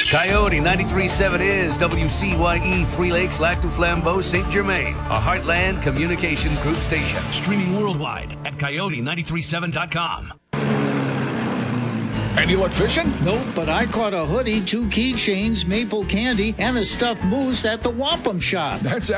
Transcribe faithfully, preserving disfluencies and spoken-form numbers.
Coyote ninety-three point seven is W C Y E Three Lakes, Lac du Flambeau, Saint Germain, a Heartland Communications Group station. Streaming worldwide at coyote nine three seven dot com. And you went fishing? Nope, but I caught a hoodie, two keychains, maple candy, and a stuffed moose at the Wampum Shop. That's